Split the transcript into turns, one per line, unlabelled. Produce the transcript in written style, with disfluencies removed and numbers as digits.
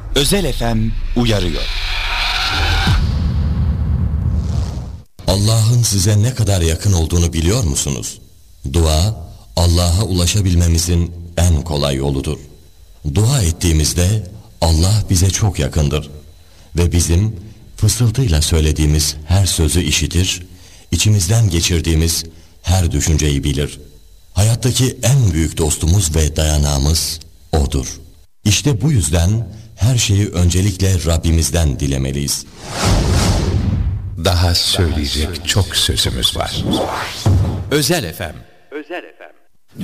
Özel FM uyarıyor.
Allah'ın size ne kadar yakın olduğunu biliyor musunuz? Dua, Allah'a ulaşabilmemizin en kolay yoludur. Dua ettiğimizde Allah bize çok yakındır ve bizim fısıltıyla söylediğimiz her sözü işitir, içimizden geçirdiğimiz her düşünceyi bilir. Hayattaki en büyük dostumuz ve dayanağımız O'dur. İşte bu yüzden her şeyi öncelikle Rabbimizden dilemeliyiz.
Daha söyleyecek çok sözümüz var. Özel FM.